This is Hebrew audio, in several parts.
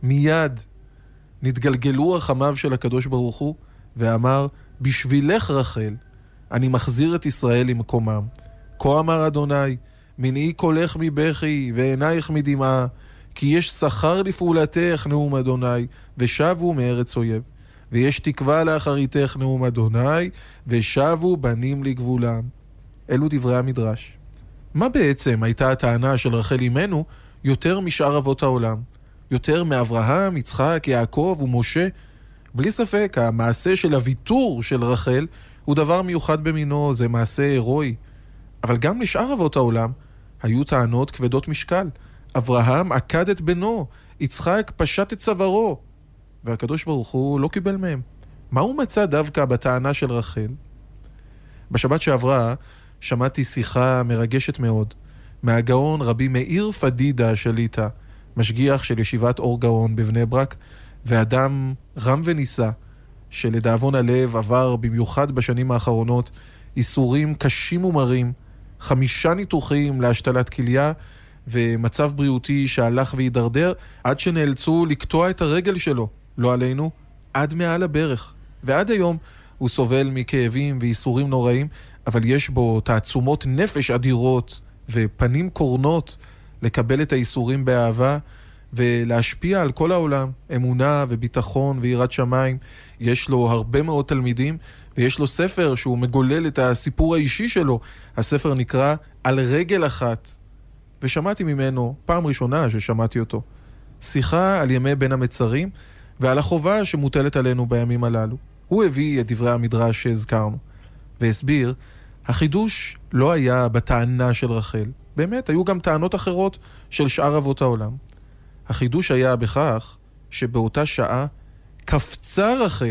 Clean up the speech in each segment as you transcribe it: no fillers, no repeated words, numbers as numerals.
מיד נתגלגלו רחמיו של הקדוש ברוך הוא, ואמר, בשבילך רחל, אני מחזיר את ישראל למקומם. כה אמר אדוני, מנעי קולך מבכי ועינייך מדמעה, כי יש שכר לפעולתך נאום אדוני, ושבו מארץ אויב. ויש תקווה לאחריתך נאום אדוני, ושבו בנים לגבולם. אלו דברי המדרש. מה בעצם הייתה הטענה של רחל אמנו יותר משאר אבות העולם? יותר מאברהם, יצחק, יעקב ומשה? בלי ספק, המעשה של הוויתור של רחל הוא דבר מיוחד במינו, זה מעשה הירואי. אבל גם לשאר אבות העולם היו טענות כבדות משקל. אברהם עקד את בנו, יצחק פשט את צווארו, והקדוש ברוך הוא לא קיבל מהם. מה הוא מצא דווקא בטענה של רחל? בשבת שעברה שמעתי שיחה מרגשת מאוד מהגאון רבי מאיר פדידה שליטה, משגיח של ישיבת אור גאון בבני ברק, ואדם רם וניסה שלדאבון הלב עבר במיוחד בשנים האחרונות איסורים קשים ומרים, 5 ניתוחים להשתלת כליה ומצב בריאותי שהלך והידרדר עד שנאלצו לקטוע את הרגל שלו, לא עלינו, עד מעל הברך. ועד היום הוא סובל מכאבים ואיסורים נוראים, אבל יש בו תעצומות נפש אדירות ופנים קורנות לקבל את האיסורים באהבה ולהשפיע על כל העולם, אמונה וביטחון ויראת שמיים. יש לו הרבה מאוד תלמידים, ויש לו ספר שהוא מגולל את הסיפור האישי שלו. הספר נקרא על רגל אחת, ושמעתי ממנו, פעם ראשונה ששמעתי אותו, שיחה על ימי בין המצרים ועל החובה שמוטלת עלינו בימים הללו. הוא הביא את דברי המדרש שהזכרנו והסביר, החידוש לא היה בטענה של רחל, באמת היו גם טענות אחרות של שאר אבות העולם. החידוש היה בכך שבאותה שעה קפצה רחל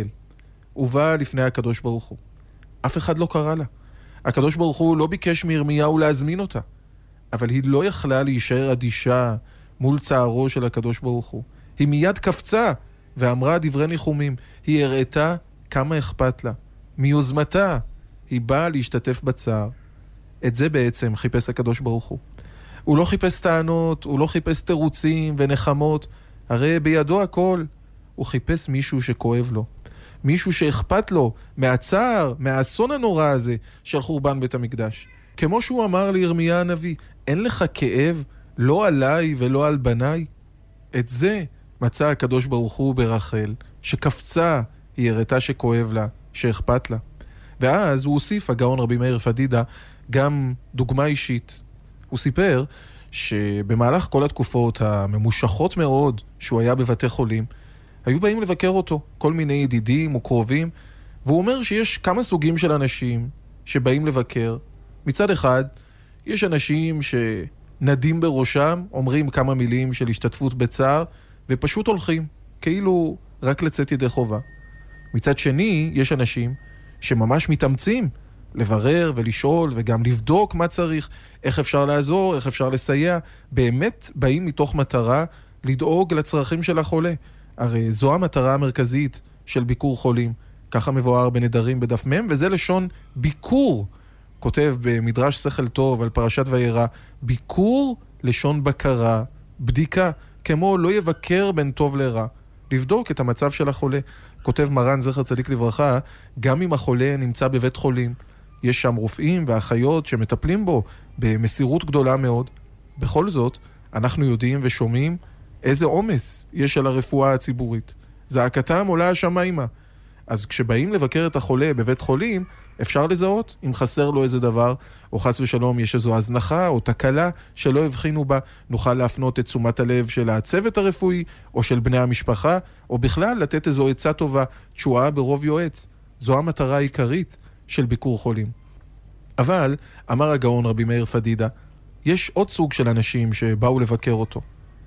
ובאה לפני הקדוש ברוך הוא. אף אחד לא קרא לה. הקדוש ברוך הוא לא ביקש מירמיהו להזמין אותה, אבל היא לא יכלה להישאר אדישה מול צערו של הקדוש ברוך הוא. היא מיד קפצה ואמרה דברי ניחומים. היא הראתה כמה אכפת לה. מיוזמתה היא באה להשתתף בצער. את זה בעצם חיפש הקדוש ברוך הוא. הוא לא חיפש טענות, הוא לא חיפש תירוצים ונחמות, הרי בידו הכל. הוא חיפש מישהו שכואב לו, מישהו שאכפת לו מהצער, מהאסון הנורא הזה של חורבן בית המקדש. כמו שהוא אמר לירמיה הנביא, אין לך כאב לא עליי ולא על בניי. את זה מצא הקדוש ברוך הוא ברחל, שקפצה, היא הראתה שכואב לה, שאכפת לה. ואז הוא הוסיף, הגאון רבי מאיר פדידה, גם דוגמה אישית. הוא סיפר שבמהלך כל התקופות הממושכות מאוד שהוא היה בבתי חולים, היו באים לבקר אותו כל מיני ידידים וקרובים, והוא אומר שיש כמה סוגים של אנשים שבאים לבקר. מצד אחד, יש אנשים שנדים בראשם, אומרים כמה מילים של השתתפות בצער, ופשוט הולכים, כאילו רק לצאת ידי חובה. מצד שני, יש אנשים שממש מתאמצים לברר ולשאול וגם לבדוק מה צריך, איך אפשר לעזור, איך אפשר לסייע. באמת באים מתוך מטרה לדאוג לצרכים של החולה. הרי זו המטרה המרכזית של ביקור חולים. ככה מבואר בנדרים בדף מם, וזה לשון ביקור. כותב במדרש שכל טוב על פרשת וירא, ביקור לשון בקרה, בדיקה, כמו לא יבקר בין טוב לרע. לבדוק את המצב של החולה. כותב מרן זכר צדיק לברכה, גם אם החולה נמצא בבית חולים, יש שם רופאים ואחיות שמטפלים בו במסירות גדולה מאוד. בכל זאת, אנחנו יודעים ושומעים איזה עומס יש על הרפואה הציבורית. זעקתם עולה השמיימה. אז כשבאים לבקר את החולה בבית חולים, אפשר לזהות אם חסר לו איזה דבר, או חס ושלום יש איזו הזנחה או תקלה שלא הבחינו בה, נוכל להפנות את תשומת הלב של הצוות הרפואי, או של בני המשפחה, או בכלל לתת איזו עצה טובה, תשועה ברוב יועץ. זו המטרה העיקרית של ביקור חולים. אבל, אמר הגאון רבי מאיר פדידה, יש עוד סוג של אנשים שבאו לבקר אותו.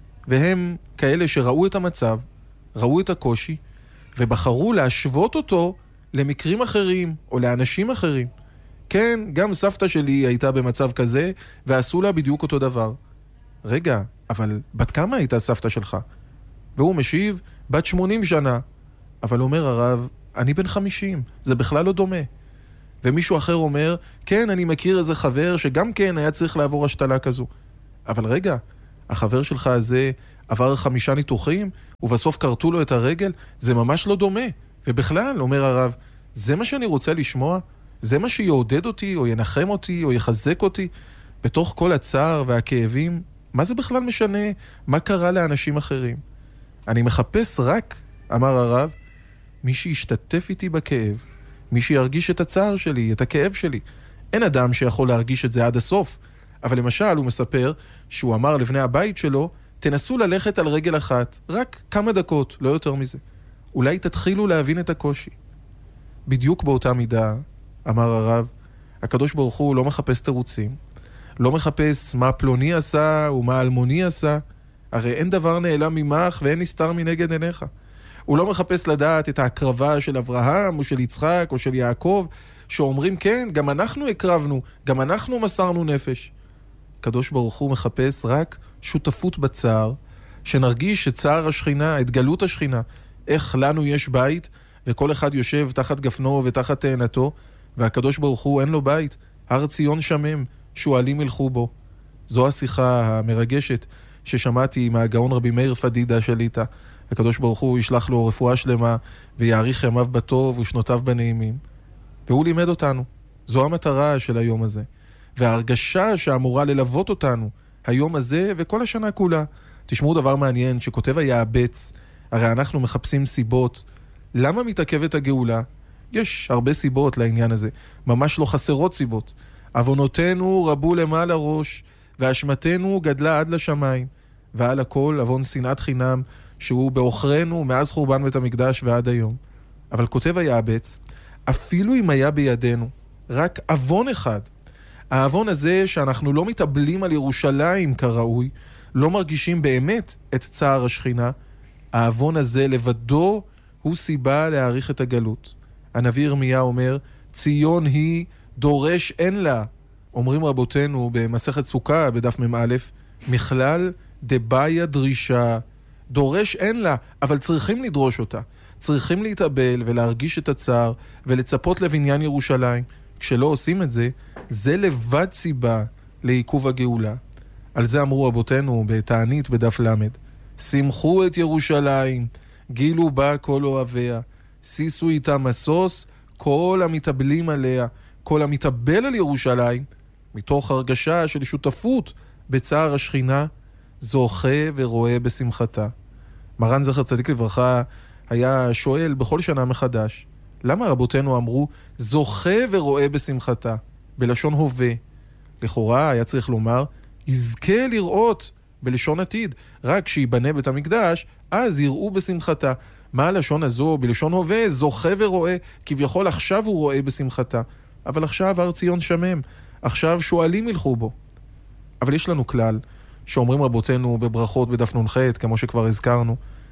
והם כאלה שראו את המצב, ראו את הקושי, ובחרו להשוות אותו למקרים אחרים או לאנשים אחרים. כן, גם סבתא שלי הייתה במצב כזה, ועשו לה בדיוק אותו דבר. רגע, אבל בת כמה הייתה סבתא שלך? והוא משיב, בת 80 שנה. אבל אומר הרב, אני בן 50, זה בכלל לא דומה. ומישהו אחר אומר, כן, אני מכיר איזה חבר שגם כן היה צריך לעבור השתלה כזו. אבל רגע, החבר שלך הזה עבר 5 ניתוחים, ובסוף קרתו לו את הרגל, זה ממש לא דומה. ובכלל, אומר הרב, זה מה שאני רוצה לשמוע? זה מה שיעודד אותי, או ינחם אותי, או יחזק אותי? בתוך כל הצער והכאבים, מה זה בכלל משנה? מה קרה לאנשים אחרים? אני מחפש רק, אמר הרב, מי שישתתף איתי בכאב, מי שירגיש את הצער שלי, את הכאב שלי. אין אדם שיכול להרגיש את זה עד הסוף, אבל למשל הוא מספר שהוא אמר לבני הבית שלו, תנסו ללכת על רגל אחת, רק כמה דקות, לא יותר מזה. אולי תתחילו להבין את הקושי. בדיוק באותה מידה, אמר הרב, הקדוש ברוך הוא לא מחפש תירוצים, לא מחפש מה פלוני עשה ומה אלמוני עשה, הרי אין דבר נעלם ממך ואין נסתר מנגד עיניך. הוא לא מחפש לדעת את ההקרבה של אברהם או של יצחק או של יעקב, שאומרים כן, גם אנחנו הקרבנו, גם אנחנו מסרנו נפש. הקדוש ברוך הוא מחפש רק שותפות בצער, שנרגיש את צער השכינה, את גלות השכינה, איך לנו יש בית, וכל אחד יושב תחת גפנו ותחת תאנתו, והקדוש ברוך הוא אין לו בית, הר ציון שמם, שועלים ילכו בו. זו השיחה המרגשת ששמעתי עם הגאון רבי מאיר פדידה שליטה. הקדוש ברוך הוא ישלח לו רפואה שלמה, ויאריך ימיו בטוב ושנותיו בנעימים. והוא לימד אותנו. זו המטרה של היום הזה. וההרגשה שאמורה ללוות אותנו, היום הזה וכל השנה כולה. תשמעו דבר מעניין שכותב היעבץ, הרי אנחנו מחפשים סיבות. למה מתעכבת הגאולה? יש הרבה סיבות לעניין הזה. ממש לא חסרות סיבות. עוונותינו רבו למעלה ראש, ואשמתנו גדלה עד לשמיים. ועל הכל עוון שנאת חינם, שהוא באוכרנו מאז חורבן בית המקדש ועד היום. אבל כותב היעבץ, אפילו אם היה בידינו רק עוון אחד, העוון הזה שאנחנו לא מתאבלים על ירושלים כראוי, לא מרגישים באמת את צער השכינה, העוון הזה לבדו הוא סיבה להאריך את הגלות. הנביא ירמיה אומר, ציון היא דורש אין לה. אומרים רבותינו במסכת סוכה בדף מ"א, מכלל דבעיה דרישה, דורש אין לה, אבל צריכים לדרוש אותה. צריכים להתאבל ולהרגיש את הצער ולצפות לבניין ירושלים. כשלא עושים את זה, זה לבד סיבה לעיכוב הגאולה. על זה אמרו רבותינו בתענית בדף למד. שמחו את ירושלים, גילו בה כל אוהביה, סיסו איתה מסוס, כל המתאבלים עליה, כל המתאבל על ירושלים, מתוך הרגשה של שותפות בצער השכינה, זוכה ורואה בשמחתה. מרן זכר צדיק לברכה היה שואל בכל שנה מחדש, למה רבותינו אמרו זוכה ורואה בשמחתה, בלשון הווה? לכאורה היה צריך לומר, יזכה לראות בלשון עתיד, רק כשיבנה בית המקדש, אז יראו בשמחתה. מה הלשון הזו? בלשון הווה, זוכה ורואה, כביכול עכשיו הוא רואה בשמחתה. אבל עכשיו הר ציון שמם, עכשיו שועלים ילכו בו. אבל יש לנו כלל, שאומרים רבותינו בברכות בדף נ"ח, כמו שכבר הזכרנו,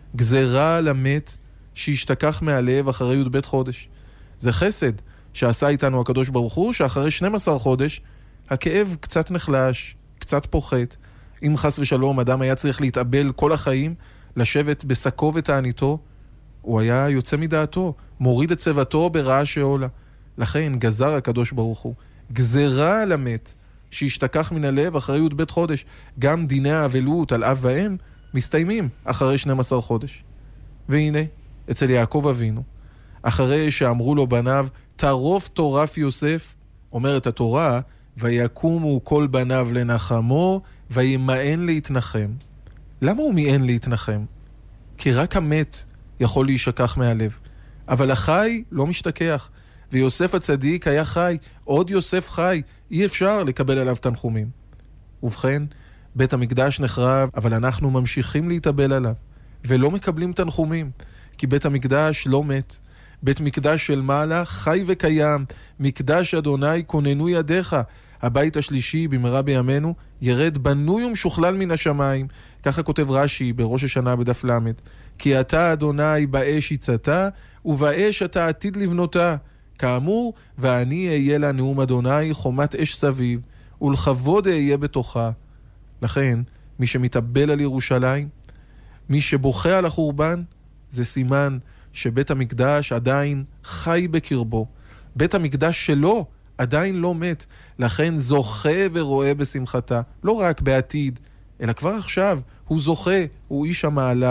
גזרה על המת שישתכח מהלב אחרי י"ב חודש. זה חסד שעשה איתנו הקדוש ברוך הוא, שאחרי 12 חודש הכאב קצת נחלש, קצת פוחת. אם חס ושלום אדם היה צריך להתאבל כל החיים, לשבת בסקו ותעניתו, הוא היה יוצא מדעתו, מוריד את צוותו ברעה שעולה. לכן גזר הקדוש ברוך הוא גזרה על המת שישתכח מן הלב אחרי י"ב חודש. גם דיני האבלות על אב ואם מסתיימים אחרי 12 חודש. והנה, אצל יעקב אבינו, אחרי שאמרו לו בניו, טרוף טורף יוסף, אומרת התורה, ויקומו כל בניו לנחמו, וימאן להתנחם. למה הוא מיאן להתנחם? כי רק המת יכול להישכח מהלב. אבל החי לא משתכח. ויוסף הצדיק היה חי, עוד יוסף חי, אי אפשר לקבל עליו תנחומים. ובכן, בית המקדש נחרב, אבל אנחנו ממשיכים להתאבל עליו, ולא מקבלים תנחומים, כי בית המקדש לא מת. בית מקדש של מעלה חי וקיים, מקדש אדוני כוננו ידיך. הבית השלישי במהרה בימינו ירד בנוי ומשוכלל מן השמיים. ככה כותב רש"י בראש השנה בדף למד. כי אתה אדוני באש יצאתה, ובאש אתה עתיד לבנותה. כאמור, ואני אהיה לה נאום אדוני חומת אש סביב, ולכבוד אהיה בתוכה. לכן, מי שמתאבל על ירושלים, מי שבוכה על החורבן, זה סימן שבית המקדש עדיין חי בקרבו. בית המקדש שלו עדיין לא מת, לכן זוכה ורואה בשמחתה. לא רק בעתיד, אלא כבר עכשיו הוא זוכה, הוא איש המעלה,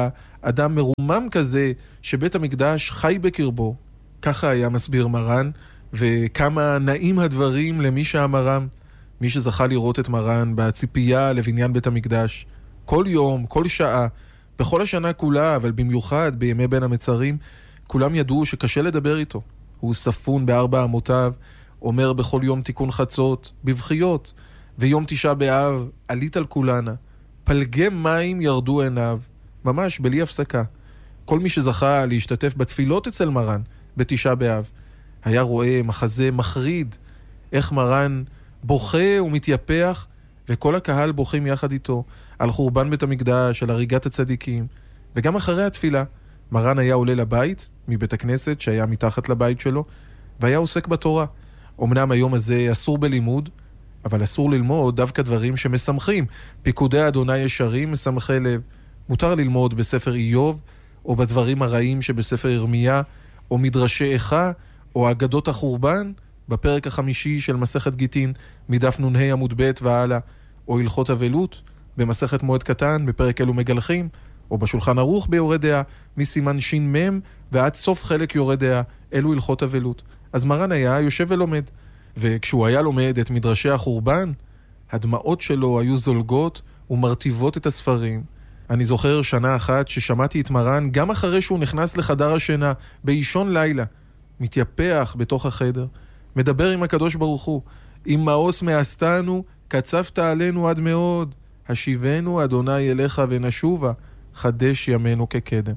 אדם מרומם כזה שבית המקדש חי בקרבו. ככה היה מסביר מרן, וכמה נעים הדברים למי שאמרם. מי שזכה לראות את מרן בציפייה לבניין בית המקדש, כל יום, כל שעה, בכל השנה כולה, אבל במיוחד בימי בין המצרים, כולם ידעו שקשה לדבר איתו. הוא ספון בארבע אמותיו, אומר בכל יום תיקון חצות, בבחיות, ויום תשעה באב, עלית על כולנה. פלגי מים ירדו עיניו, ממש בלי הפסקה. כל מי שזכה להשתתף בתפילות אצל מרן, בתשעה באב, היה רואה מחזה מחריד, איך מרן בוכה ומתייפח, וכל הקהל בוכים יחד איתו, על חורבן בית המקדש, על הריגת הצדיקים. וגם אחרי התפילה, מרן היה עולה לבית, מבית הכנסת שהיה מתחת לבית שלו, והיה עוסק בתורה. אמנם היום הזה אסור בלימוד, אבל אסור ללמוד דווקא דברים שמשמחים. פיקודי אדוני ישרים, משמחי לב. מותר ללמוד בספר איוב, או בדברים הרעים שבספר ירמיה, או מדרשי איכה, או אגדות החורבן, בפרק החמישי של מסכת גיטין, מדף נ"ה עמוד ב' והלאה, או הלכות אבלות, במסכת מועד קטן, בפרק אלו מגלחים, או בשולחן ערוך ביורד דעה, מסימן ש"מ ועד סוף חלק יורד דעה, אלו הלכות אבלות. אז מרן היה יושב ולומד, וכשהוא היה לומד את מדרשי החורבן, הדמעות שלו היו זולגות ומרטיבות את הספרים. אני זוכר שנה אחת ששמעתי את מרן גם אחרי שהוא נכנס לחדר השינה, באישון לילה, מתייפח בתוך החדר, מדבר עם הקדוש ברוך הוא, אם מאוס מעשתנו, קצפת עלינו עד מאוד, השיבנו אדוני אליך ונשובה, חדש ימינו כקדם.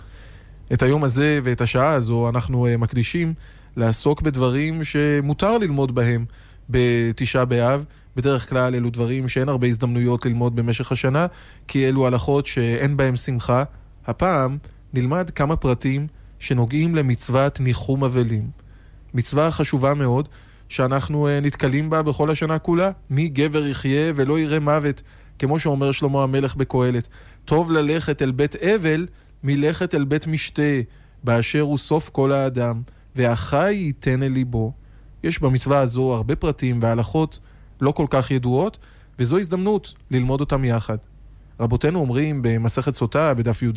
את היום הזה ואת השעה הזו אנחנו מקדישים לעסוק בדברים שמותר ללמוד בהם בתשעה באב. בדרך כלל אלו דברים שאין הרבה הזדמנויות ללמוד במשך השנה, כי אלו הלכות שאין בהם שמחה. הפעם נלמד כמה פרטים שנוגעים למצוות ניחום אבלים. מצווה חשובה מאוד שאנחנו נתקלים בה בכל השנה כולה. מי גבר יחיה ולא יראה מוות, כמו שאומר שלמה המלך בקהלת. טוב ללכת אל בית אבל מלכת אל בית משתה, באשר הוא סוף כל האדם, והחי ייתן אל ליבו. יש במצווה הזו הרבה פרטים והלכות לא כל כך ידועות, וזו הזדמנות ללמוד אותם יחד. רבותינו אומרים במסכת סוטה בדף י"ד,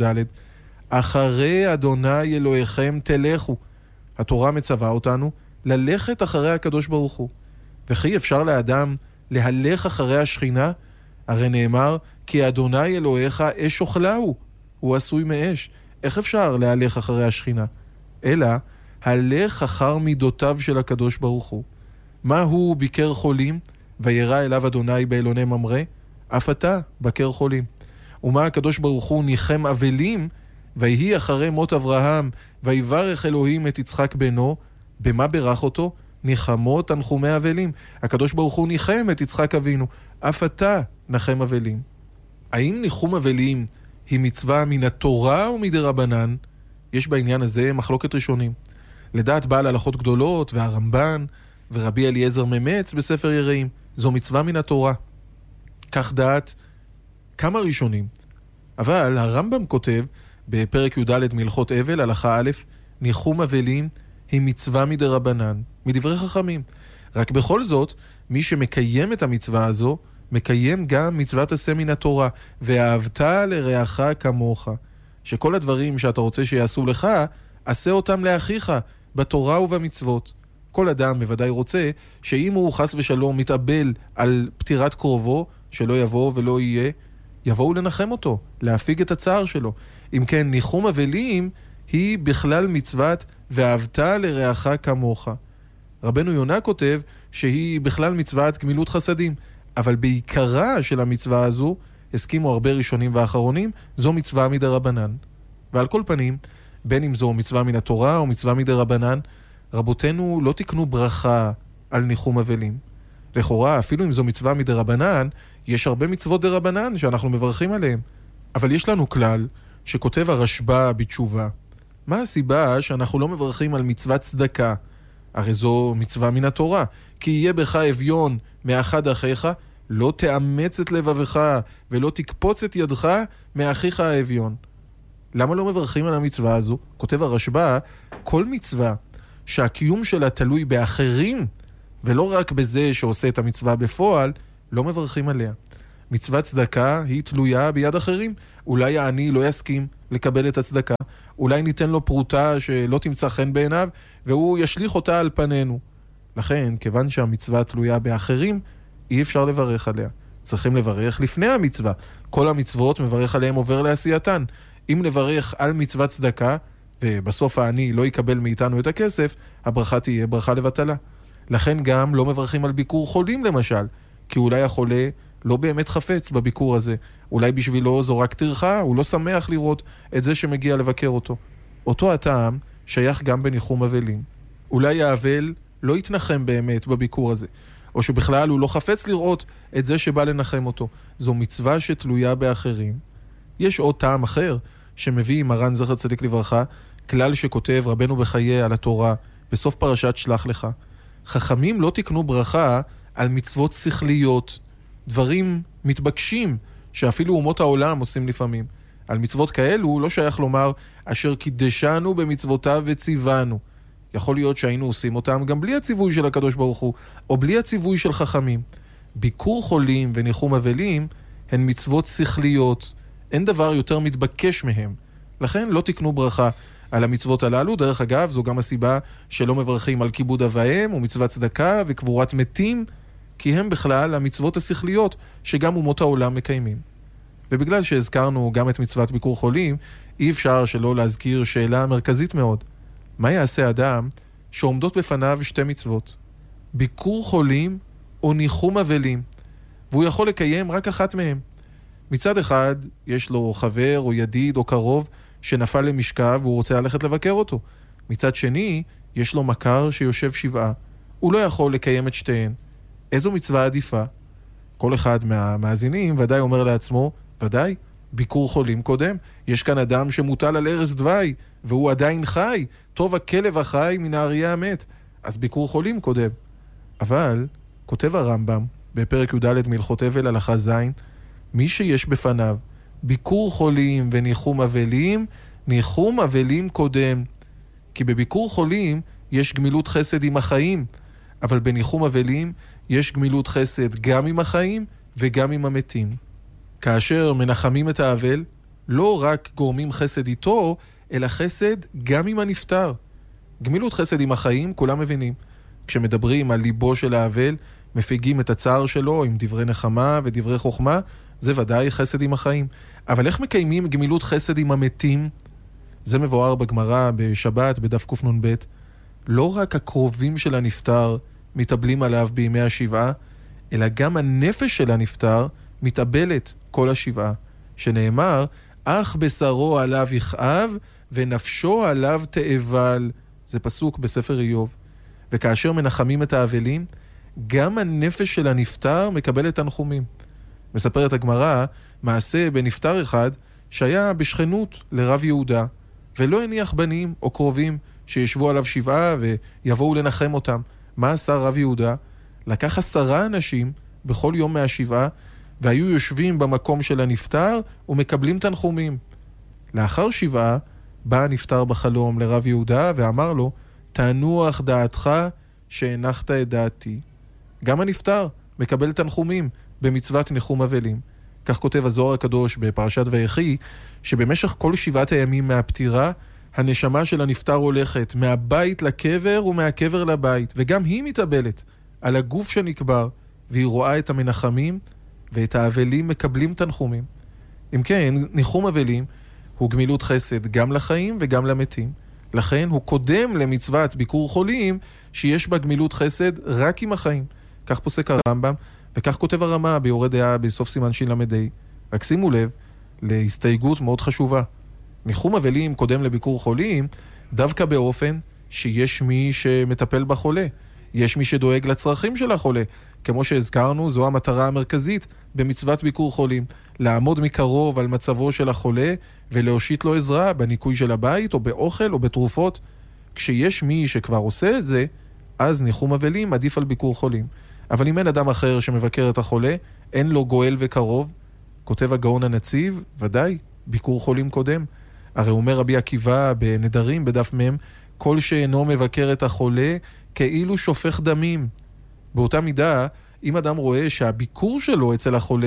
אחרי אדוני אלוהיכם תלכו. התורה מצווה אותנו ללכת אחרי הקדוש ברוך הוא. וכי אפשר לאדם להלך אחרי השכינה? הרי נאמר, כי אדוני אלוהיך אש אוכלהו, הוא עשוי מאש. איך אפשר להלך אחרי השכינה? אלא, הלך אחר מידותיו של הקדוש ברוך הוא. מה הוא ביקר חולים? וירא אליו אדוני באלוני ממרא, אף אתה בקר חולים. ומה הקדוש ברוך הוא ניחם אבלים? ויהי אחרי מות אברהם, ויברך אלוהים את יצחק בנו. במה ברך אותו? ניחמות תנחומי אבלים. הקדוש ברוך הוא ניחם את יצחק אבינו, אף אתה נחם אבלים. האם ניחום אבלים היא מצווה מן התורה או מדרבנן? יש בעניין הזה מחלוקת ראשונים. לדעת בעל הלכות גדולות והרמב"ן ורבי אליעזר ממץ בספר יראים, זו מצווה מן התורה. כך דעת כמה ראשונים. אבל הרמב"ם כותב בפרק י"ד מהלכות אבל, הלכה א', ניחום אבלים היא מצווה מדרבנן, מדברי חכמים. רק בכל זאת, מי שמקיים את המצווה הזו, מקיים גם מצוות עשה מן התורה, ואהבת לרעך כמוך. שכל הדברים שאתה רוצה שיעשו לך, עשה אותם לאחיך, בתורה ובמצוות. כל אדם בוודאי רוצה שאם הוא חס ושלום מתאבל על פטירת קרובו, שלא יבוא ולא יהיה, יבואו לנחם אותו, להפיג את הצער שלו. אם כן, ניחום אבלים היא בכלל מצוות ואהבת לרעך כמוך. רבנו יונה כותב שהיא בכלל מצוות גמילות חסדים, אבל בעיקרה של המצווה הזו, הסכימו הרבה ראשונים ואחרונים, זו מצווה מדרבנן. ועל כל פנים, בין אם זו מצווה מן התורה או מצווה מדרבנן, רבותינו לא תקנו ברכה על ניחום אבלים. לכאורה, אפילו אם זו מצווה מדרבנן, יש הרבה מצוות דרבנן שאנחנו מברכים עליהם. אבל יש לנו כלל שכותב הרשב"א בתשובה. מה הסיבה שאנחנו לא מברכים על מצוות צדקה? הרי זו מצווה מן התורה. כי יהיה בך אביון מאחד אחיך, לא תאמץ את לבבך ולא תקפוץ את ידך מאחיך האביון. למה לא מברכים על המצווה הזו? כותב הרשב"א, כל מצווה שהקיום שלה תלוי באחרים, ולא רק בזה שעושה את המצווה בפועל, לא מברכים עליה. מצוות צדקה היא תלויה ביד אחרים. אולי העני לא יסכים לקבל את הצדקה, אולי ניתן לו פרוטה שלא תמצא חן בעיניו, והוא ישליך אותה על פנינו. לכן, כיוון שהמצווה תלויה באחרים, אי אפשר לברך עליה. צריכים לברך לפני המצווה. כל המצוות מברך עליהם עובר לעשייתן. אם נברך על מצוות צדקה, ובסוף העני לא יקבל מאיתנו את הכסף, הברכה תהיה ברכה לבטלה. לכן גם לא מברכים על ביקור חולים למשל, כי אולי החולה לא באמת חפץ בביקור הזה. אולי בשבילו זו רק טרחה, הוא לא שמח לראות את זה שמגיע לבקר אותו. אותו הטעם שייך גם בניחום אבלים. אולי האבל לא יתנחם באמת בביקור הזה, או שבכלל הוא לא חפץ לראות את זה שבא לנחם אותו. זו מצווה שתלויה באחרים. יש עוד טעם אחר שמביא מרן זכר צדיק לברכה, כלל שכותב רבנו בחיי על התורה בסוף פרשת שלח לך. חכמים לא תקנו ברכה על מצוות שכליות, דברים מתבקשים שאפילו אומות העולם עושים לפעמים. על מצוות כאלו לא שייך לומר אשר קידשנו במצוותיו וציוונו. יכול להיות שהיינו עושים אותם גם בלי הציווי של הקדוש ברוך הוא, או בלי הציווי של חכמים. ביקור חולים וניחום אבלים הן מצוות שכליות, אין דבר יותר מתבקש מהם. לכן לא תקנו ברכה על המצוות הללו. דרך אגב, זו גם הסיבה שלא מברכים על כיבוד אב ואם ומצוות צדקה וקבורת מתים, כי הם בכלל המצוות השכליות שגם אומות העולם מקיימים. ובגלל שהזכרנו גם את מצוות ביקור חולים, אי אפשר שלא להזכיר שאלה מרכזית מאוד. מה יעשה אדם שעומדות בפניו שתי מצוות? ביקור חולים או ניחום אבלים, והוא יכול לקיים רק אחת מהם. מצד אחד, יש לו חבר או ידיד או קרוב שנפל למשכב והוא רוצה ללכת לבקר אותו. מצד שני, יש לו מכר שיושב שבעה. הוא לא יכול לקיים את שתיהן. איזו מצווה עדיפה? כל אחד מהמאזינים ודאי אומר לעצמו, ודאי, ביקור חולים קודם. יש כאן אדם שמוטל על ערש דווי, והוא עדיין חי. טוב הכלב החי מן האריה המת. אז ביקור חולים קודם. אבל, כותב הרמב"ם, בפרק י"ד מהלכות אבל הלכה ז', מי שיש בפניו ביקור חולים וניחום אבלים, ניחום אבלים קודם. כי בביקור חולים יש גמילות חסד עם החיים, אבל בניחום אבלים יש גמילות חסד גם עם החיים וגם עם המתים. כאשר מנחמים את האבל, לא רק גורמים חסד איתו, אלא חסד גם עם הנפטר. גמילות חסד עם החיים, כולם מבינים. כשמדברים על ליבו של האבל, מפיגים את הצער שלו עם דברי נחמה ודברי חוכמה, זה ודאי חסד עם החיים. אבל איך מקיימים גמילות חסד עם המתים? זה מבואר בגמרא בשבת בדף קנ"ב. לא רק הקרובים של הנפטר מתאבלים עליו בימי השבעה, אלא גם הנפש של הנפטר מתאבלת כל השבעה, שנאמר, אך בשרו עליו יכאב ונפשו עליו תאבל. זה פסוק בספר איוב. וכאשר מנחמים את האבלים, גם הנפש של הנפטר מקבלת תנחומים. מספרת הגמרא מעשה בנפטר אחד שהיה בשכנות לרב יהודה, ולא הניח בנים או קרובים שישבו עליו שבעה ויבואו לנחם אותם. מה עשה רב יהודה? לקח 10 אנשים בכל יום מהשבעה, והיו יושבים במקום של הנפטר ומקבלים תנחומים. לאחר שבעה בא הנפטר בחלום לרב יהודה ואמר לו, תנוח דעתך שהנחת את דעתי. גם הנפטר מקבל תנחומים במצוות ניחום אבלים. כך כותב הזוהר הקדוש בפרשת ויחי, שבמשך כל 7 הימים מהפטירה, הנשמה של הנפטר הולכת מהבית לקבר ומהקבר לבית, וגם היא מתאבלת על הגוף שנקבר, והיא רואה את המנחמים ואת האבלים מקבלים תנחומים. אם כן, ניחום אבלים הוא גמילות חסד גם לחיים וגם למתים. לכן הוא קודם למצוות ביקור חולים שיש בה גמילות חסד רק עם החיים. כך פוסק הרמב"ם, וכך כותב הרמ"א ביורה דעה בסוף סימן שלמדי. רק שימו לב להסתייגות מאוד חשובה. ניחום אבלים קודם לביקור חולים דווקא באופן שיש מי שמטפל בחולה. יש מי שדואג לצרכים של החולה. כמו שהזכרנו, זו המטרה המרכזית במצוות ביקור חולים. לעמוד מקרוב על מצבו של החולה ולהושיט לו עזרה בניקוי של הבית או באוכל או בתרופות. כשיש מי שכבר עושה את זה, אז ניחום אבלים עדיף על ביקור חולים. אבל אם אין אדם אחר שמבקר את החולה, אין לו גואל וקרוב, כותב הגאון הנציב, ודאי, ביקור חולים קודם. הרי אומר רבי עקיבא בנדרים בדף מם, כל שאינו מבקר את החולה כאילו שופך דמים. באותה מידה, אם אדם רואה שהביקור שלו אצל החולה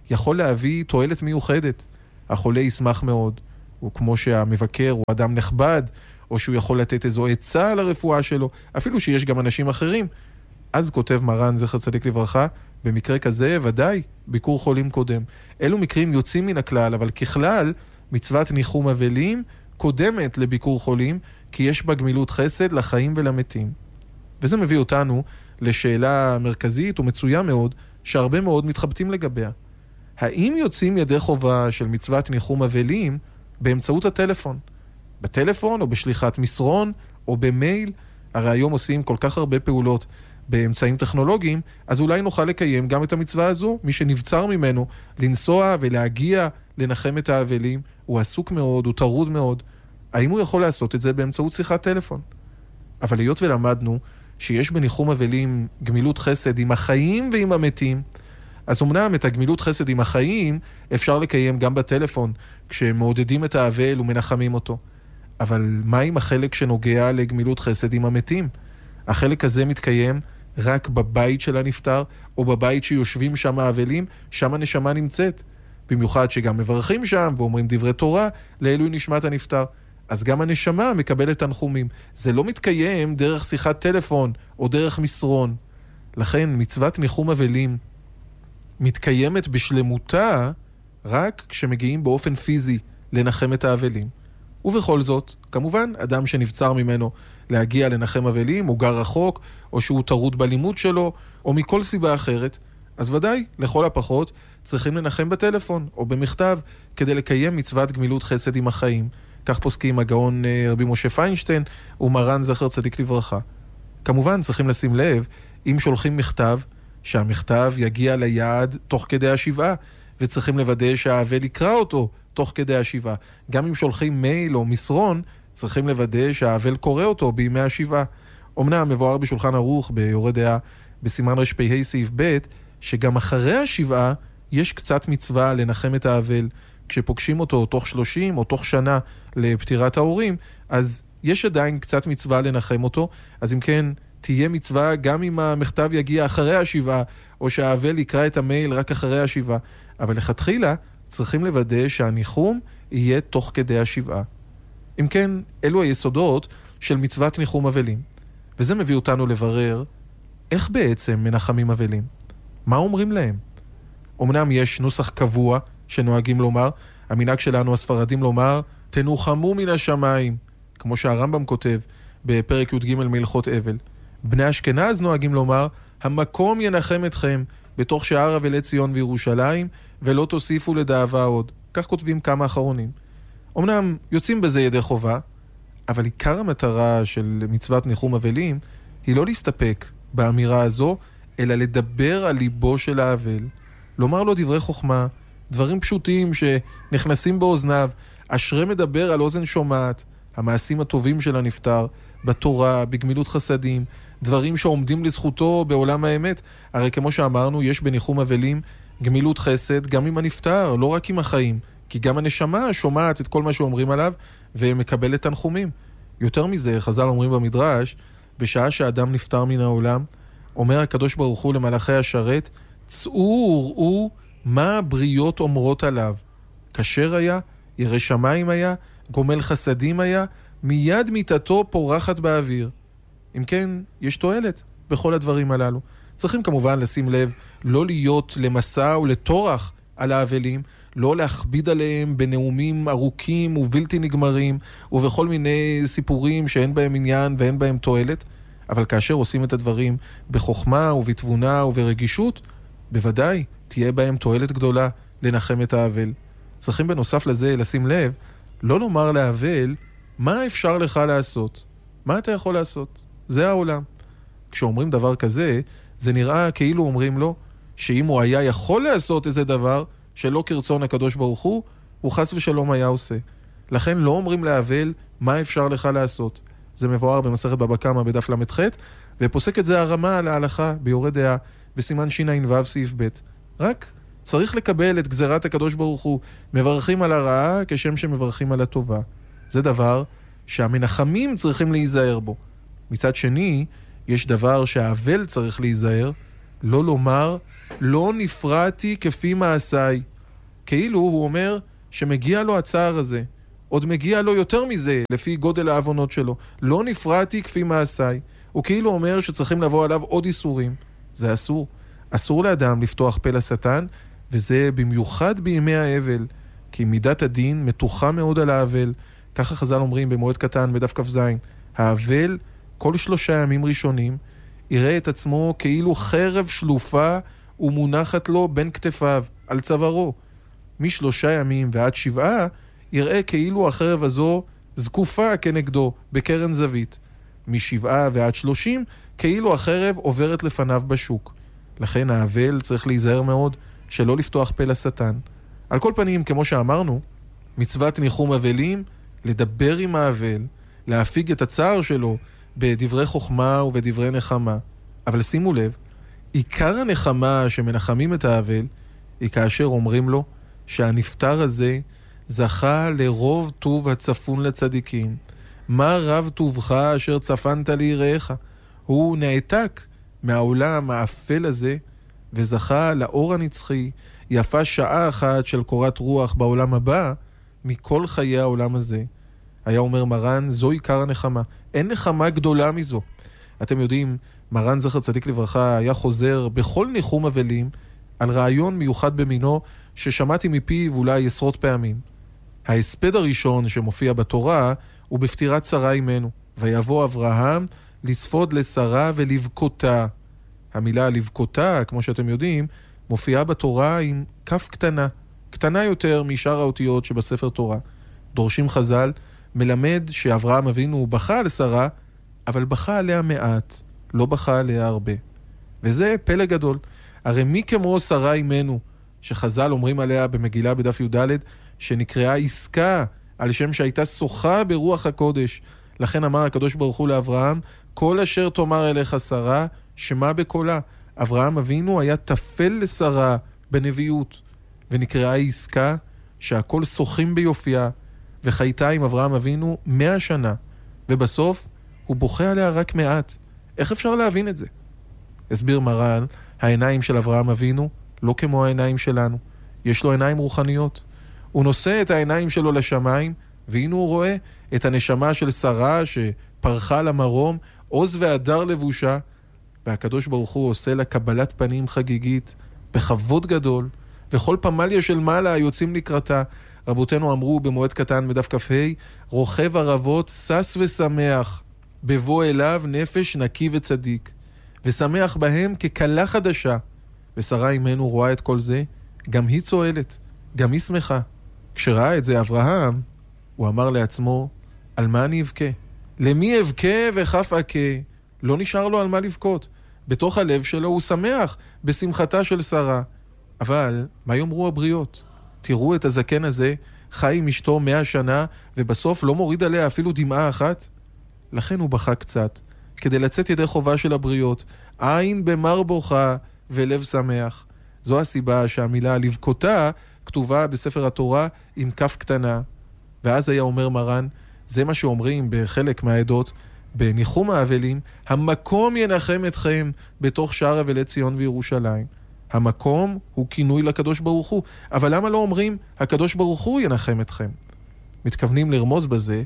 יכול להביא תועלת מיוחדת. החולה ישמח מאוד, או כמו שהמבקר הוא אדם נכבד, או שהוא יכול לתת איזו עצה על הרפואה שלו, אפילו שיש גם אנשים אחרים. אז כותב מרן זכר צדיק לברכה, במקרה כזה ודאי ביקור חולים קודם. אלו מקרים יוצאים מן הכלל, אבל ככלל מצוות ניחום אבלים קודמת לביקור חולים, כי יש בה גמילות חסד לחיים ולמתים. וזה מביא אותנו לשאלה מרכזית ומצויה מאוד, שהרבה מאוד מתחבטים לגביה. האם יוצאים ידי חובה של מצוות ניחום אבלים באמצעות הטלפון? בטלפון או בשליחת מסרון או במייל? הרי היום עושים כל כך הרבה פעולות באמצעים טכנולוגיים, אז אולי נוכל לקיים גם את המצווה הזו. מי שנבצר ממנו לנסוע ולהגיע לנחם את האבלים, הוא עסוק מאוד, הוא טרוד מאוד. האם הוא יכול לעשות את זה באמצעות שיחת טלפון? אבל היות ולמדנו שיש בניחום אבלים גמילות חסד עם החיים ועם המתים, אז אמנם את הגמילות חסד עם החיים אפשר לקיים גם בטלפון, כשמעודדים את האבל ומנחמים אותו. אבל מה עם החלק שנוגע לגמילות חסד עם המתים? החלק הזה מתקיים רק בבית של הנפטר, או בבית שיושבים שם האבלים, שם הנשמה נמצאת. במיוחד שגם מברכים שם ואומרים דברי תורה לעילוי נשמת הנפטר. אז גם הנשמה מקבלת תנחומים. זה לא מתקיים דרך שיחת טלפון או דרך מסרון. לכן מצוות ניחום אבלים מתקיימת בשלמותה רק כשמגיעים באופן פיזי לנחם את האבלים. ובכל זאת, כמובן, אדם שנבצר ממנו להגיע לנחם אבלים, הוא גר רחוק, או שהוא טרוד בלימוד שלו, או מכל סיבה אחרת, אז ודאי, לכל הפחות, צריכים לנחם בטלפון או במכתב, כדי לקיים מצוות גמילות חסד עם החיים. כך פוסקים הגאון רבי משה פיינשטיין ומרן זכר צדיק לברכה. כמובן, צריכים לשים לב, אם שולחים מכתב, שהמכתב יגיע ליעד תוך כדי השבעה, וצריכים לוודא שהאבל יקרא אותו תוך כדי השבעה. גם אם שולחים מייל או מסרון, צריכים לוודא שהאבל קורא אותו בימי השבעה. אמנם מבואר בשולחן ערוך ביורה דעה בסימן רפ"ה סעיף ב', שגם אחרי השבעה יש קצת מצווה לנחם את האבל. כשפוגשים אותו תוך 30 או תוך שנה לפטירת ההורים, אז יש עדיין קצת מצווה לנחם אותו. אז אם כן, תהיה מצווה גם אם המכתב יגיע אחרי השבעה, או שהאבל יקרא את המייל רק אחרי השבעה. אבל לכתחילה צריכים לוודא שהניחום יהיה תוך כדי השבעה. אם כן, אלו היסודות של מצוות ניחום אבלים. וזה מביא אותנו לברר איך בעצם מנחמים אבלים. מה אומרים להם? אמנם יש נוסח קבוע שנוהגים לומר, המנהג שלנו הספרדים לומר, תנוחמו מן השמיים, כמו שהרמב"ם כותב בפרק י"ג מהלכות אבל. בני אשכנז נוהגים לומר, המקום ינחם אתכם בתוך שער אבלי ציון וירושלים, ולא תוסיפו לדאבה עוד. כך כותבים כמה אחרונים. אמנם יוצאים בזה ידי חובה, אבל עיקר המטרה של מצוות ניחום אבלים היא לא להסתפק באמירה הזו, אלא לדבר על ליבו של האבל, לומר לו דברי חוכמה, דברים פשוטים שנכנסים באוזניו. אשרי מדבר על אוזן שומעת, המעשים הטובים של הנפטר, בתורה, בגמילות חסדים, דברים שעומדים לזכותו בעולם האמת. הרי כמו שאמרנו, יש בניחום אבלים גמילות חסד גם עם הנפטר, לא רק עם החיים, כי גם הנשמה שומעת את כל מה שאומרים עליו ומקבלת תנחומים. יותר מזה, חז"ל אומרים במדרש, בשעה שאדם נפטר מן העולם, אומר הקדוש ברוך הוא למלאכי השרת, צאו וראו מה הבריות אומרות עליו. כשר היה, ירא שמיים היה, גומל חסדים היה, מיד מיתתו פורחת באוויר. אם כן, יש תועלת בכל הדברים הללו. צריכים כמובן לשים לב, לא להיות למסע ולתורח על האבלים, לא להכביד עליהם בנאומים ארוכים ובלתי נגמרים, ובכל מיני סיפורים שאין בהם עניין ואין בהם תועלת, אבל כאשר עושים את הדברים בחוכמה ובתבונה וברגישות, בוודאי תהיה בהם תועלת גדולה לנחם את האבל. צריכים בנוסף לזה לשים לב, לא לומר לאבל, מה אפשר לך לעשות? מה אתה יכול לעשות? זה העולם. כשאומרים דבר כזה, זה נראה כאילו אומרים לו, שאם הוא היה יכול לעשות איזה דבר, שלא כרצון הקדוש ברוך הוא, הוא חס ושלום היה עושה. לכן לא אומרים לאבל, מה אפשר לך לעשות? זה מבואר במסכת בבא קמא בדף למ"ח, ופוסק את זה הרמה על ההלכה ביורה דעה בסימן שע"ו סעיף ב'. רק צריך לקבל את גזירת הקדוש ברוך הוא, מברכים על הרעה כשם שמברכים על הטובה. זה דבר שהמנחמים צריכים להיזהר בו. מצד שני, יש דבר שהאבל צריך להיזהר, לא לומר, לא נפרעתי כפי מעשיי. כאילו הוא אומר שמגיע לו הצער הזה. עוד מגיע לו יותר מזה, לפי גודל העוונות שלו. לא נפרעתי כפי מעשיי. הוא כאילו אומר שצריכים לבוא עליו עוד איסורים. זה אסור. אסור לאדם לפתוח פה לשטן, וזה במיוחד בימי האבל, כי מידת הדין מתוחה מאוד על האבל. ככה חז"ל אומרים במועד קטן בדף כ"ז. האבל כל 3 ימים ראשונים יראה את עצמו כאילו חרב שלופה ומונחת לו בין כתפיו, על צווארו. מ3 ימים ועד 7 יראה כאילו החרב הזו זקופה כנגדו בקרן זווית. מ7 ועד 30 כאילו החרב עוברת לפניו בשוק. לכן האבל צריך להיזהר מאוד שלא לפתוח פה לשטן. על כל פנים, כמו שאמרנו, מצוות ניחום אבלים, לדבר עם האבל, להפיג את הצער שלו בדברי חוכמה ובדברי נחמה. אבל שימו לב, עיקר הנחמה שמנחמים את האבל, היא כאשר אומרים לו שהנפטר הזה זכה לרוב טוב הצפון לצדיקים. מה רב טובך אשר צפנת ליראיך? הוא נעתק מהעולם האפל הזה וזכה לאור הנצחי, יפה שעה אחת של קורת רוח בעולם הבא מכל חיי העולם הזה. היה אומר מרן, זו עיקר הנחמה. אין נחמה גדולה מזו. אתם יודעים, מרן זכר צדיק לברכה היה חוזר בכל ניחום אבלים על רעיון מיוחד במינו ששמעתי מפיו אולי עשרות פעמים. ההספד הראשון שמופיע בתורה הוא בפטירת שרה אימנו. ויבוא אברהם לספוד לשרה ולבכותה. המילה לבכותה, כמו שאתם יודעים, מופיעה בתורה עם כף קטנה, קטנה יותר משאר האותיות שבספר תורה. דורשים חז"ל, מלמד שאברהם אבינו בכה על שרה, אבל בכה עליה מעט, לא בכה עליה הרבה. וזה פלא גדול. הרי מי כמו שרה אימנו, שחז"ל אומרים עליה במגילה בדף י"ד, שנקראה עסקה, על שם שהייתה שוחה ברוח הקודש. לכן אמר הקדוש ברוך הוא לאברהם, כל אשר תאמר אליך שרה, שמע בקולה. אברהם אבינו היה תפל לשרה בנביאות, ונקראה עסקה שהכל שוחים ביופייה, וחייתה עם אברהם אבינו 100 שנה, ובסוף הוא בוכה עליה רק מעט. איך אפשר להבין את זה? הסביר מרן, העיניים של אברהם אבינו לא כמו העיניים שלנו. יש לו עיניים רוחניות. הוא נושא את העיניים שלו לשמיים, והנה הוא רואה את הנשמה של שרה שפרחה למרום, עוז והדר לבושה, והקדוש ברוך הוא עושה לה קבלת פנים חגיגית, בכבוד גדול, וכל פמליה של מעלה יוצאים לקראתה. רבותינו אמרו במועד קטן בדף כ"ה, רוכב ערבות שש ושמח, בבוא אליו נפש נקי וצדיק, ושמח בהם כקלה חדשה. ושרה אימנו רואה את כל זה, גם היא צועלת, גם היא שמחה. כשראה את זה אברהם, הוא אמר לעצמו, על מה אני אבכה? למי אבכה וכף אכה? לא נשאר לו על מה לבכות. בתוך הלב שלו הוא שמח בשמחתה של שרה. אבל מה יאמרו הבריות? תראו את הזקן הזה, חי עם אשתו 100 שנה, ובסוף לא מוריד עליה אפילו דמעה אחת. לכן הוא בכה קצת, כדי לצאת ידי חובה של הבריות. עין במר בוכה ולב שמח. זו הסיבה שהמילה לבכותה כתובה בספר התורה עם כף קטנה. ואז היה אומר מרן, זה מה שאומרים בחלק מהעדות, בניחום האבלים, המקום ינחם אתכם בתוך שער אבלי ציון וירושלים. המקום הוא כינוי לקדוש ברוך הוא, אבל למה לא אומרים הקדוש ברוך הוא ינחם אתכם? מתכוונים לרמוז בזה,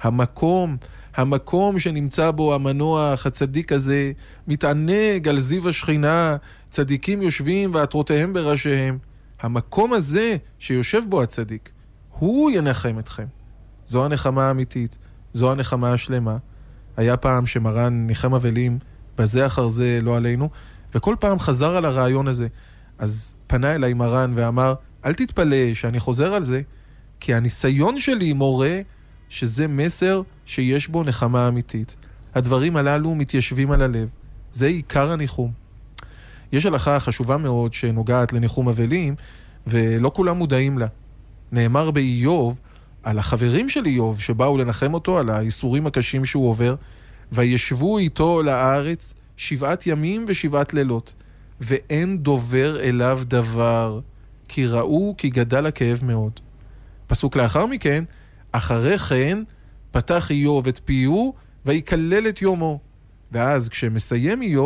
המקום שנמצא בו המנוח הצדיק הזה, מתענג על זיו השכינה, צדיקים יושבים ועטרותיהם בראשיהם. המקום הזה שיושב בו הצדיק, הוא ינחם אתכם. זו הנחמה האמיתית, זו הנחמה השלמה. היה פעם שמרן ניחם אבלים בזה אחר זה, לא עלינו, וכל פעם חזר על הרעיון הזה. אז פנה אליי מרן ואמר, אל תתפלא שאני חוזר על זה, כי הניסיון שלי מורה שזה מסר שיש בו נחמה אמיתית. הדברים הללו מתיישבים על הלב. זה עיקר הניחום. יש הלכה חשובה מאוד שנוגעת לניחום אבלים, ולא כולם מודעים לה. נאמר באיוב, על החברים של איוב שבאו לנחם אותו, על האיסורים הקשים שהוא עובר, וישבו איתו לארץ 7 ימים ו7 לילות, ואין דובר אליו דבר, כי ראו כי גדל הכאב מאוד. פסוק לאחר מכן, אחרי כן פתח איוב את פיהו ויקלל את יומו. ואז כשמסיים איוב,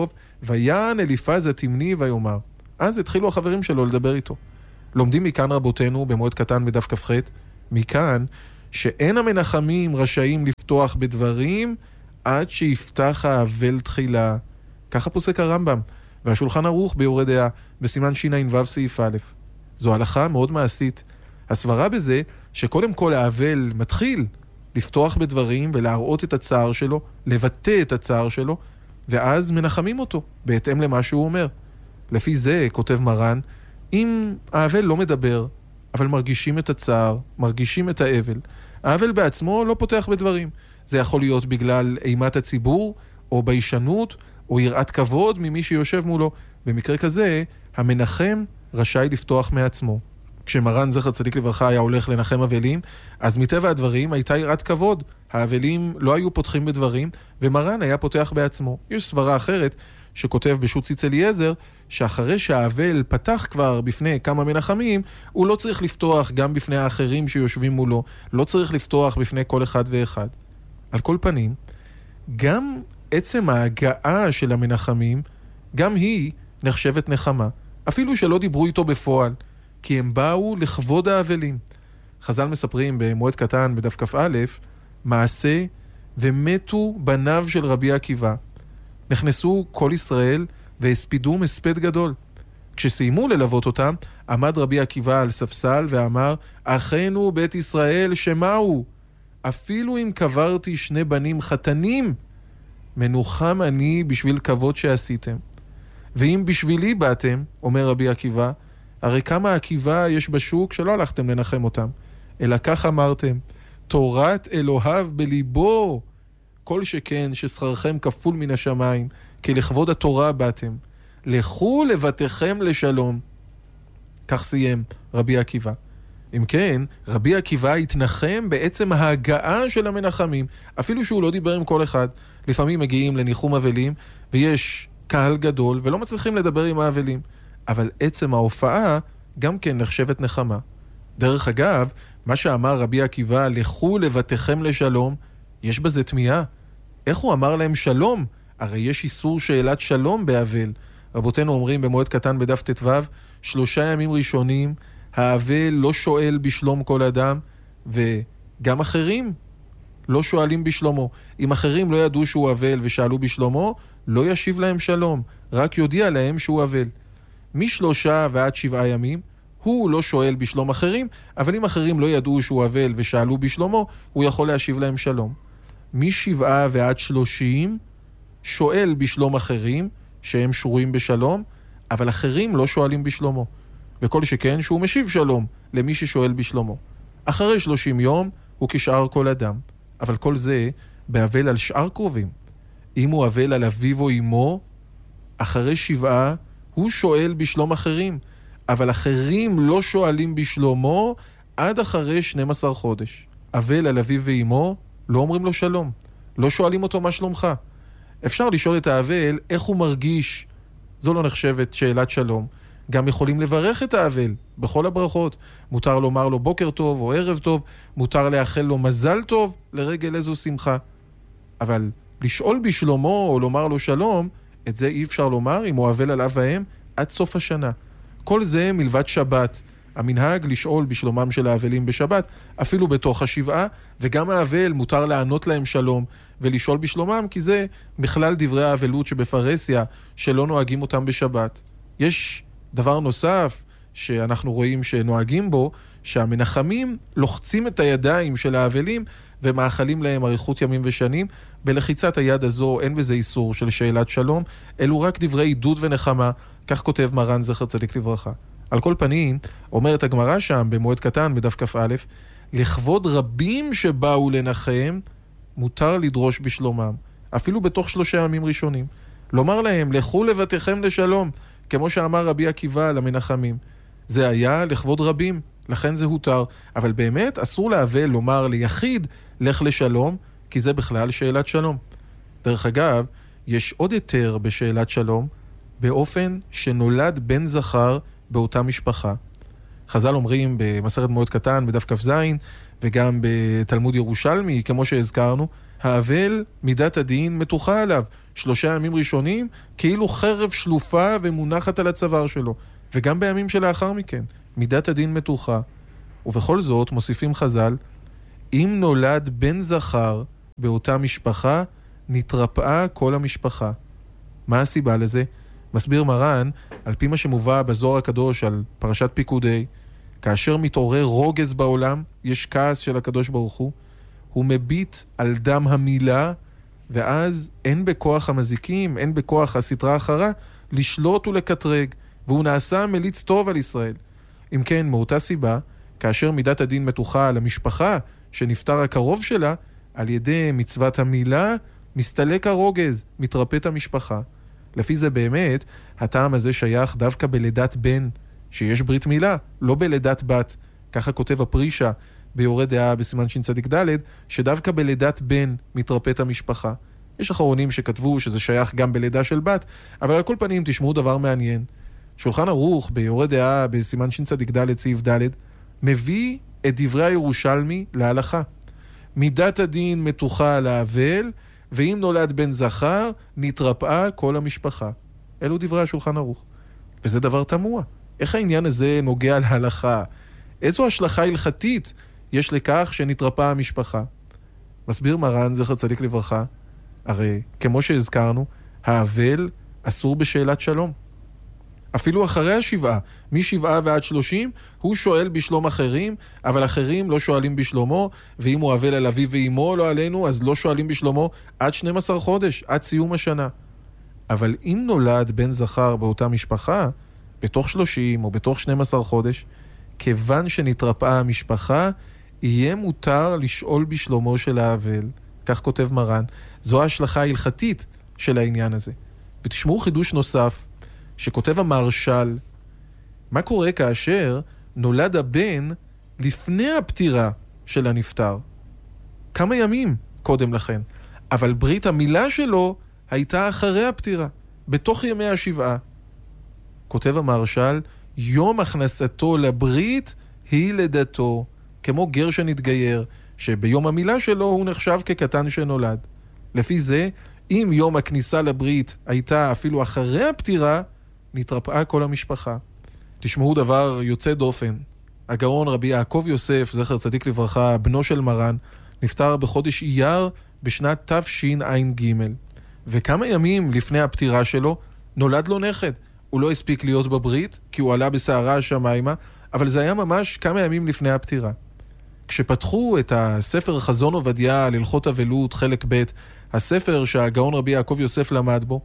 ויען אליפז התמני ויאמר. אז התחילו החברים שלו לדבר איתו. לומדים מכאן רבותינו במועד קטן בדף כ"ח, מכאן שאין המנחמים רשאים לפתוח בדברים עד שיפתח האבל תחילה. ככה פוסק הרמב"ם, והשולחן ערוך ביורה דעה בסימן ש"ו סעיף א'. זו הלכה מאוד מעשית. הסברה בזה שקודם כל האבל מתחיל לפתוח בדברים ולהראות את הצער שלו, לבטא את הצער שלו, ואז מנחמים אותו בהתאם למה שהוא אומר. לפי זה כותב מרן, אם האבל לא מדבר, אבל מרגישים את הצער, מרגישים את האבל, האבל בעצמו לא פותח בדברים. זה יכול להיות בגלל אימת הציבור, או בישנות, או יראת כבוד ממי שיושב מולו. במקרה כזה, המנחם רשאי לפתוח מעצמו. כשמרן זכר צדיק לברכה היה הולך לנחם אבלים, אז מטבע הדברים הייתה יראת כבוד. האבלים לא היו פותחים בדברים, ומרן היה פותח בעצמו. יש סברה אחרת שכותב בשו"ת ציץ אליעזר, שאחרי שהאבל פתח כבר בפני כמה מנחמים, הוא לא צריך לפתוח גם בפני האחרים שיושבים מולו, לא צריך לפתוח בפני כל אחד ואחד. על כל פנים, גם עצם ההגעה של המנחמים, גם היא נחשבת נחמה. אפילו שלא דיברו איתו בפועל, כי הם באו לכבוד האבלים. חז"ל מספרים במועד קטן בדף כ"א, מעשה ומתו בניו של רבי עקיבא. נכנסו כל ישראל והספידום הספד גדול. כשסיימו ללוות אותם, עמד רבי עקיבא על ספסל ואמר, אחינו בית ישראל שמעו, אפילו אם קברתי שני בנים חתנים, מנוחם אני בשביל כבוד שעשיתם. ואם בשבילי באתם, אומר רבי עקיבא, הרי כמה עקיבא יש בשוק שלא הלכתם לנחם אותם, אלא כך אמרתם, תורת אלוהיו בליבו, כל שכן ששכרכם כפול מן השמיים, כי לכבוד התורה באתם. לכו לבתיכם לשלום. כך סיים רבי עקיבא. אם כן, רבי עקיבא התנחם בעצם ההגעה של המנחמים, אפילו שהוא לא דיבר עם כל אחד. לפעמים מגיעים לניחום אבלים, ויש קהל גדול, ולא מצליחים לדבר עם האבלים. אבל עצם ההופעה גם כן נחשבת נחמה. דרך אגב, מה שאמר רבי עקיבא, לכו לבתיכם לשלום, יש בזה תמיהה. איך הוא אמר להם שלום? הרי יש איסור שאלת שלום באבל. רבותינו אומרים במועד קטן בדף ט"ו, 3 ימים ראשונים, האבל לא שואל בשלום כל אדם, וגם אחרים לא שואלים בשלומו. אם אחרים לא ידעו שהוא אבל ושאלו בשלומו, לא ישיב להם שלום, רק יודיע להם שהוא אבל. מ3 ועד 7 ימים, הוא לא שואל בשלום אחרים, אבל אם אחרים לא ידעו שהוא אבל ושאלו בשלומו, הוא יכול להשיב להם שלום. מ7 ועד 30, שואל בשלום אחרים, שהם שרויים בשלום, אבל אחרים לא שואלים בשלומו. וכל שכן שהוא משיב שלום למי ששואל בשלומו. אחרי 30 יום הוא כשאר כל אדם. אבל כל זה באבל על שאר קרובים. אם הוא אבל על אביו או אמו, אחרי 7 הוא שואל בשלום אחרים. אבל אחרים לא שואלים בשלומו עד אחרי 12 חודש. אבל על אביו ואמו לא אומרים לו שלום. לא שואלים אותו מה שלומך. אפשר לשאול את האבל איך הוא מרגיש. זו לא נחשבת שאלת שלום. גם יכולים לברך את האבל בכל הברכות. מותר לומר לו בוקר טוב או ערב טוב, מותר לאחל לו מזל טוב לרגל איזו שמחה. אבל לשאול בשלומו או לומר לו שלום, את זה אי אפשר לומר אם הוא אבל על אב ואם עד סוף השנה. כל זה מלבד שבת. המנהג לשאול בשלומם של האבלים בשבת, אפילו בתוך השבעה, וגם האבל מותר לענות להם שלום ולשאול בשלומם, כי זה בכלל דברי האבלות שבפרסיה שלא נוהגים אותם בשבת. יש דבר נוסף שאנחנו רואים שנוהגים בו, שהמנחמים לוחצים את הידיים של האבלים ומאחלים להם אריכות ימים ושנים. בלחיצת היד הזו אין בזה איסור של שאלת שלום, אלו רק דברי עידוד ונחמה, כך כותב מרן זכר צדיק לברכה. על כל פנים, אומרת הגמרא שם במועד קטן בדף כ"א, לכבוד רבים שבאו לנחם, מותר לדרוש בשלומם, אפילו בתוך 3 ימים ראשונים. לומר להם, לכו לבתיכם לשלום, כמו שאמר רבי עקיבא למנחמים. זה היה לכבוד רבים, לכן זה הותר, אבל באמת אסור לאבל לומר ליחיד, לך לשלום, כי זה בכלל שאלת שלום. דרך אגב, יש עוד יותר בשאלת שלום, באופן שנולד בן זכר באותה משפחה. חז"ל אומרים במסכת מועד קטן בדף כ"ז, וגם בתלמוד ירושלמי, כמו שהזכרנו, האבל, מידת הדין מתוחה עליו. 3 ימים ראשונים, כאילו חרב שלופה ומונחת על הצוואר שלו. וגם בימים שלאחר מכן, מידת הדין מתוחה. ובכל זאת, מוסיפים חז"ל, אם נולד בן זכר באותה משפחה, נתרפאה כל המשפחה. מה הסיבה לזה? מסביר מרן, על פי מה שמובא בזוהר הקדוש על פרשת פיקודי, כאשר מתעורר רוגז בעולם, יש כעס של הקדוש ברוך הוא מביט על דם המילה, ואז אין בכוח המזיקים, אין בכוח הסתרה אחרה, לשלוט ולקטרג, והוא נעשה מליץ טוב על ישראל. אם כן, מאותה סיבה, כאשר מידת הדין מתוחה על המשפחה שנפטר הקרוב שלה, על ידי מצוות המילה, מסתלק הרוגז, מתרפאת המשפחה. לפי זה באמת, הטעם הזה שייך דווקא בלידת בן, שיש ברית מילה, לא בלידת בת. ככה כותב הפרישה ביורה דעה בסימן שצדיק ד', שדווקא בלידת בן מתרפאת המשפחה. יש אחרונים שכתבו שזה שייך גם בלידה של בת, אבל על כל פנים תשמעו דבר מעניין. שולחן ערוך ביורה דעה בסימן שצדיק ד' סעיף ד', מביא את דברי הירושלמי להלכה. מידת הדין מתוחה על האבל, ואם נולד בן זכר, נתרפאה כל המשפחה. אלו דברי השולחן ערוך. וזה דבר תמוה. איך העניין הזה נוגע להלכה? איזו השלכה הלכתית יש לכך שנתרפאה המשפחה? מסביר מרן זכר צדיק לברכה, הרי כמו שהזכרנו, האבל אסור בשאלת שלום. אפילו אחרי השבעה, מ7 ועד 30, הוא שואל בשלום אחרים, אבל אחרים לא שואלים בשלומו, ואם הוא אבל על אביו ואימו לא עלינו, אז לא שואלים בשלומו עד 12 חודש, עד סיום השנה. אבל אם נולד בן זכר באותה משפחה, בתוך 30 או בתוך 12 חודש, כיוון שנתרפאה המשפחה, יהיה מותר לשאול בשלומו של האבל. כך כותב מרן. זו ההשלכה ההלכתית של העניין הזה. ותשמעו חידוש נוסף, שכותב המהרש"ל, מה קורה כאשר נולד הבן לפני הפטירה של הנפטר? כמה ימים קודם לכן. אבל ברית המילה שלו הייתה אחרי הפטירה, בתוך ימי השבעה. כותב המהרש"ל, יום הכנסתו לברית היא לידתו, כמו גר שנתגייר, שביום המילה שלו הוא נחשב כקטן שנולד. לפי זה, אם יום הכניסה לברית הייתה אפילו אחרי הפטירה, נתרפאה כל המשפחה. תשמעו דבר יוצא דופן. הגאון רבי יעקב יוסף, זכר צדיק לברכה, בנו של מרן, נפטר בחודש אייר בשנת תשע"ג. וכמה ימים לפני הפטירה שלו, נולד לו נכד. הוא לא הספיק להיות בברית, כי הוא עלה בסערה השמיימה, אבל זה היה ממש כמה ימים לפני הפטירה. כשפתחו את הספר חזון עובדיה על הלכות אבלות חלק ב', הספר שהגאון רבי יעקב יוסף למד בו,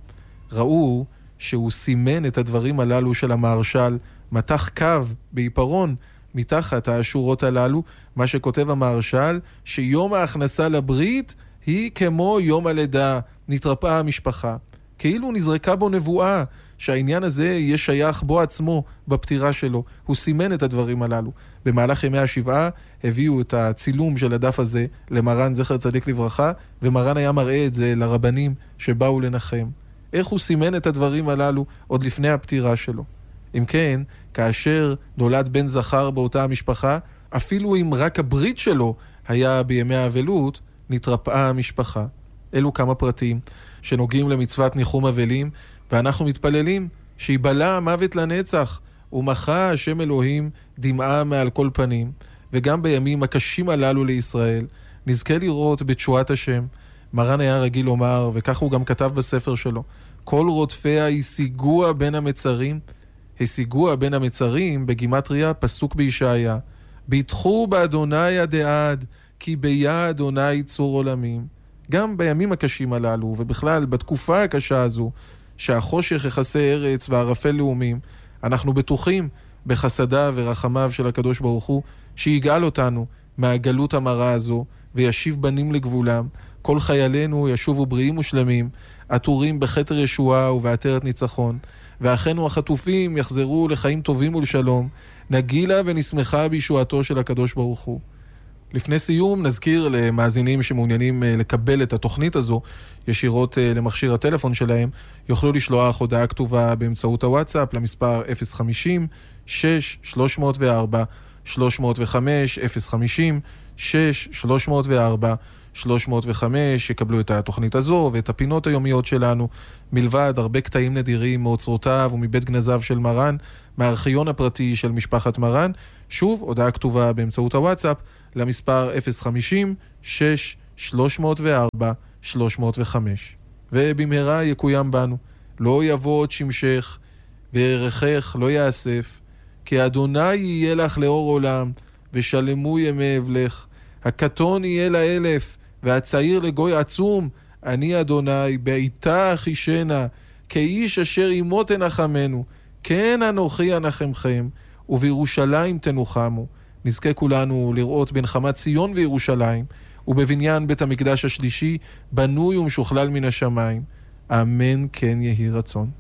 ראו שהוא סימן את הדברים הללו של המהרש"ל, מתח קו בעיפרון מתחת השורות הללו, מה שכותב המהרש"ל, שיום ההכנסה לברית היא כמו יום הלידה, נתרפאה המשפחה. כאילו נזרקה בו נבואה, שהעניין הזה יהיה שייך בו עצמו בפטירה שלו. הוא סימן את הדברים הללו. במהלך ימי השבעה הביאו את הצילום של הדף הזה למרן זכר צדיק לברכה, ומרן היה מראה את זה לרבנים שבאו לנחם. איך הוא סימן את הדברים הללו עוד לפני הפטירה שלו. אם כן, כאשר נולד בן זכר באותה המשפחה, אפילו אם רק הברית שלו היה בימי האבלות, נתרפאה המשפחה. אלו כמה פרטים שנוגעים למצוות ניחום אבלים, ואנחנו מתפללים שיבלע המוות לנצח, ומחה השם אלוהים דמעה מעל כל פנים, וגם בימים הקשים הללו לישראל, נזכה לראות בתשועת השם. מרן היה רגיל לומר, וכך הוא גם כתב בספר שלו, כל רודפיה השיגוה בין המצרים, השיגוה בין המצרים בגימטריה פסוק בישעיה, ביטחו באדוני עד עד, כי ביה אדוני צור עולמים. גם בימים הקשים הללו, ובכלל בתקופה הקשה הזו, שהחושך יחסי ארץ והערפל לאומים, אנחנו בטוחים בחסדיו ורחמיו של הקדוש ברוך הוא, שיגאל אותנו מהגלות המרה הזו, וישיב בנים לגבולם. כל חיילינו ישובו בריאים ושלמים, עטורים בכתר ישועה ובעטרת ניצחון, ואחינו החטופים יחזרו לחיים טובים ולשלום, נגילה ונשמחה בישועתו של הקדוש ברוך הוא. לפני סיום נזכיר למאזינים שמעוניינים לקבל את התוכנית הזו ישירות למכשיר הטלפון שלהם, יוכלו לשלוח הודעה כתובה באמצעות הוואטסאפ למספר 050-6-304-305, 050-6-304-305. 305 יקבלו את התוכנית הזו ואת הפינות היומיות שלנו, מלבד הרבה קטעים נדירים מאוצרותיו ומבית גנזיו של מרן, מהארכיון הפרטי של משפחת מרן. שוב, הודעה כתובה באמצעות הוואטסאפ למספר 050-6-304-305. ובמהרה יקוים בנו, לא יבוא עוד שמשך וירכך לא יאסף, כי אדוני יהיה לך לאור עולם ושלמו ימי אבלך, הקטון יהיה לאלף והצעיר לגוי עצום, אני אדוני בעיתה אחישנה, כאיש אשר עמו תנחמנו, כן אנוכי אנחמכם ובירושלים תנוחמו. נזכה כולנו לראות בנחמת ציון וירושלים ובבניין בית המקדש השלישי בנוי ומשוכלל מן השמיים, אמן כן יהי רצון.